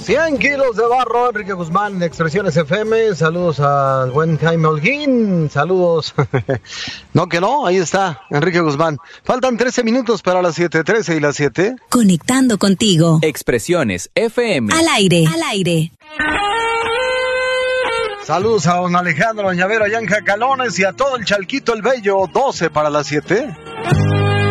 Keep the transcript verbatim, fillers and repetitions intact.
cien kilos de barro, Enrique Guzmán, Expresiones F M. Saludos al buen Jaime Holguín. Saludos. No, que no, ahí está, Enrique Guzmán. Faltan trece minutos para las siete, trece y las siete. Conectando contigo. Expresiones F M. Al aire, al aire. Saludos a don Alejandro Ñavero, allá en Jacalones, y a todo el Chalquito el Bello. doce para las siete.